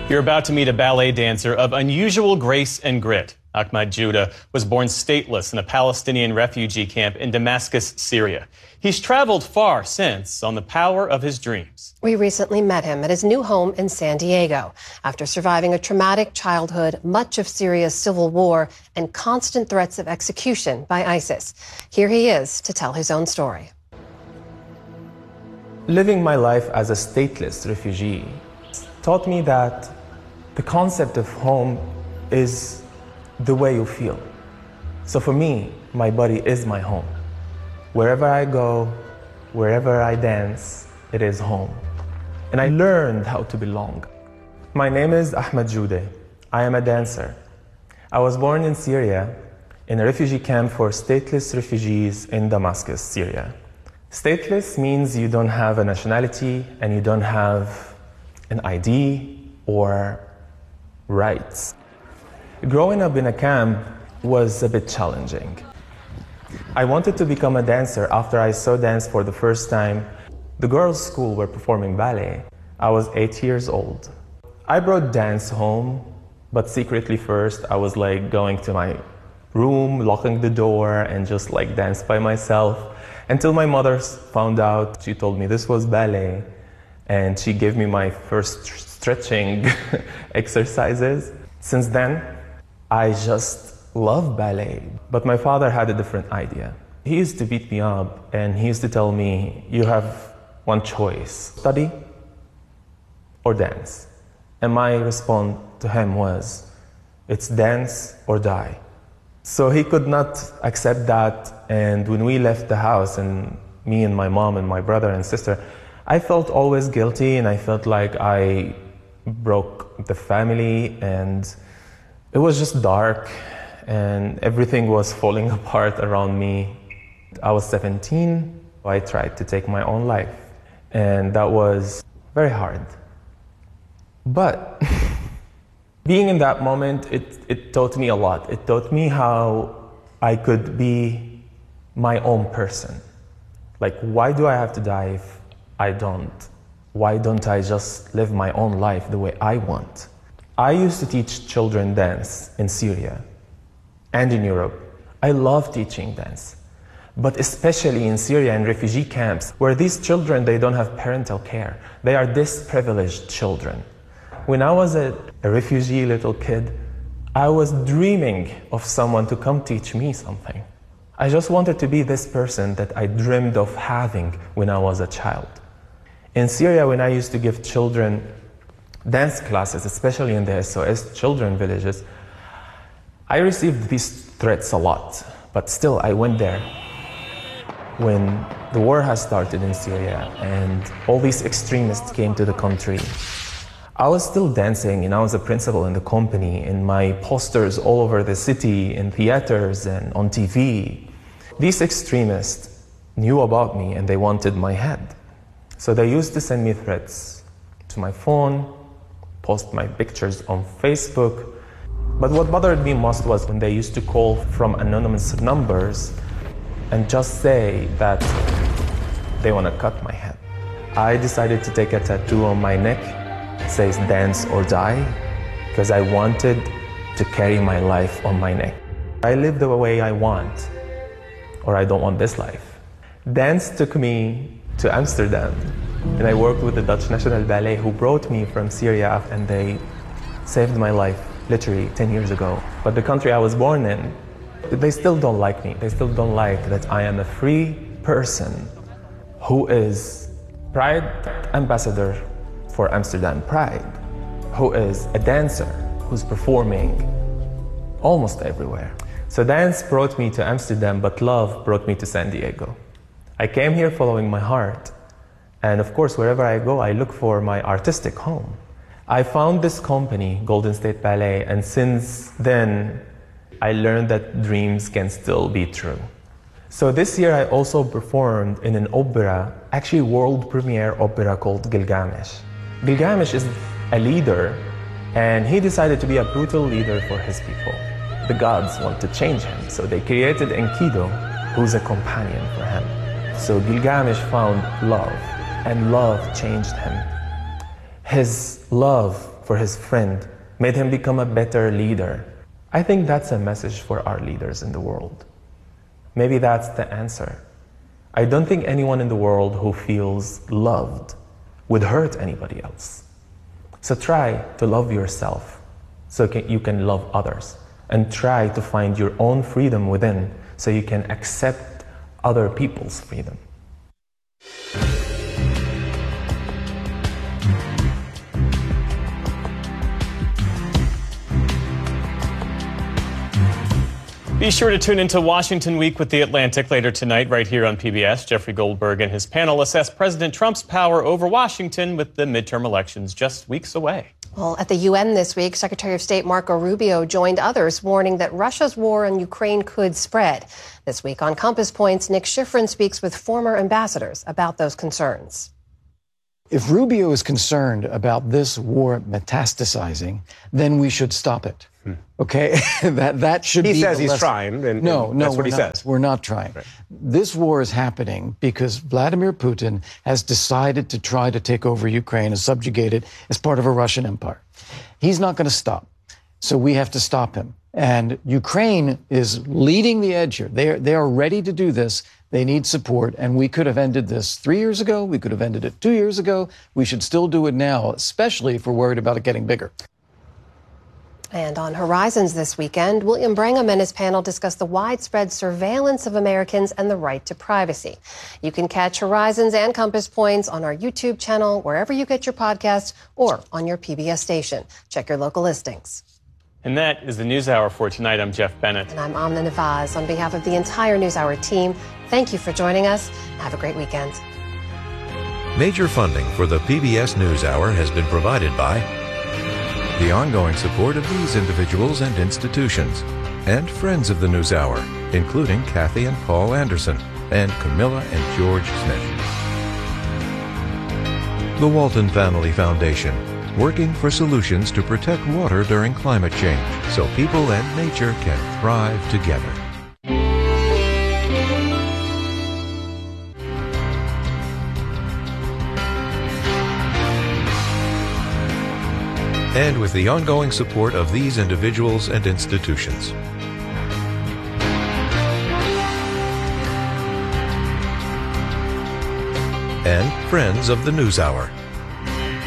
You're about to meet a ballet dancer of unusual grace and grit. Ahmad Jouda was born stateless in a Palestinian refugee camp in Damascus, Syria. He's traveled far since on the power of his dreams. We recently met him at his new home in San Diego after surviving a traumatic childhood, much of Syria's civil war, and constant threats of execution by ISIS. Here he is to tell his own story. Living my life as a stateless refugee taught me that the concept of home is the way you feel. So for me, my body is my home. Wherever I go, wherever I dance, it is home. And I learned how to belong. My name is Ahmad Jouda. I am a dancer. I was born in Syria in a refugee camp for stateless refugees in Damascus, Syria. Stateless means you don't have a nationality and you don't have an ID or rights. Growing up in a camp was a bit challenging. I wanted to become a dancer after I saw dance for the first time. The girls' school were performing ballet. I was 8 years old. I brought dance home, but secretly first I was like going to my room, locking the door and just like dance by myself until my mother found out. She told me this was ballet and she gave me my first stretching exercises. Since then, I just love ballet. But my father had a different idea. He used to beat me up and he used to tell me, you have one choice, study or dance. And my response to him was, it's dance or die. So he could not accept that. And when we left the house, and me and my mom and my brother and sister, I felt always guilty and I felt like I broke the family and it was just dark and everything was falling apart around me. I was 17. I tried to take my own life and that was very hard. But being in that moment, it taught me a lot. It taught me how I could be my own person. Like, why do I have to die if I don't? Why don't I just live my own life the way I want? I used to teach children dance in Syria and in Europe. I love teaching dance, but especially in Syria and refugee camps where these children, they don't have parental care. They are disprivileged children. When I was a refugee little kid, I was dreaming of someone to come teach me something. I just wanted to be this person that I dreamed of having when I was a child. In Syria, when I used to give children dance classes, especially in the SOS children villages, I received these threats a lot, but still I went there. When the war has started in Syria and all these extremists came to the country, I was still dancing and I was a principal in the company, and my posters all over the city, in theaters and on TV. These extremists knew about me and they wanted my head. So they used to send me threats to my phone, post my pictures on Facebook. But what bothered me most was when they used to call from anonymous numbers and just say that they want to cut my head. I decided to take a tattoo on my neck. It says dance or die, because I wanted to carry my life on my neck. I live the way I want, or I don't want this life. Dance took me to Amsterdam, and I worked with the Dutch National Ballet who brought me from Syria, and they saved my life literally 10 years ago. But the country I was born in, they still don't like me. They still don't like that I am a free person who is Pride ambassador for Amsterdam Pride, who is a dancer who's performing almost everywhere. So dance brought me to Amsterdam, but love brought me to San Diego. I came here following my heart, and of course, wherever I go, I look for my artistic home. I found this company, Golden State Ballet, and since then, I learned that dreams can still be true. So this year, I also performed in an opera, actually world premiere opera called Gilgamesh. Gilgamesh is a leader, and he decided to be a brutal leader for his people. The gods want to change him, so they created Enkidu, who's a companion for him. So Gilgamesh found love, and love changed him. His love for his friend, made him become a better leader. I think that's a message for our leaders in the world. Maybe that's the answer. I don't think anyone in the world who feels loved would hurt anybody else. So try to love yourself so you can love others, and try to find your own freedom within so you can accept other people's freedom. Be sure to tune into Washington Week with The Atlantic later tonight, right here on PBS. Jeffrey Goldberg and his panel assess President Trump's power over Washington with the midterm elections just weeks away. Well, at the UN this week, Secretary of State Marco Rubio joined others warning that Russia's war in Ukraine could spread. This week on Compass Points, Nick Schifrin speaks with former ambassadors about those concerns. If Rubio is concerned about this war metastasizing, then we should stop it. Okay, that should be. He says he's trying. And that's what he says. We're not trying. Right. This war is happening because Vladimir Putin has decided to try to take over Ukraine and subjugate it as part of a Russian empire. He's not going to stop, so we have to stop him. And Ukraine is leading the edge here. They are ready to do this. They need support, and we could have ended this 3 years ago. We could have ended it 2 years ago. We should still do it now, especially if we're worried about it getting bigger. And on Horizons this weekend, William Brangham and his panel discuss the widespread surveillance of Americans and the right to privacy. You can catch Horizons and Compass Points on our YouTube channel, wherever you get your podcasts, or on your PBS station. Check your local listings. And that is the NewsHour for tonight. I'm Jeff Bennett. And I'm Amna Nawaz. On behalf of the entire NewsHour team, thank you for joining us. Have a great weekend. Major funding for the PBS NewsHour has been provided by the ongoing support of these individuals and institutions, and friends of the NewsHour, including Kathy and Paul Anderson, and Camilla and George Smith. The Walton Family Foundation, working for solutions to protect water during climate change, so people and nature can thrive together. And with the ongoing support of these individuals and institutions. And friends of the NewsHour.